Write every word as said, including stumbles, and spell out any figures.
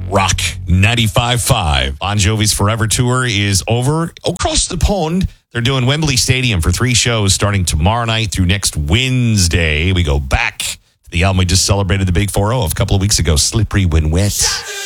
Rock ninety-five point five. Bon Jovi's Forever Tour is over. Across the pond, they're doing Wembley Stadium for three shows starting tomorrow night through next Wednesday. We go back to the album we just celebrated, the Big four oh, a couple of weeks ago, Slippery When Wet.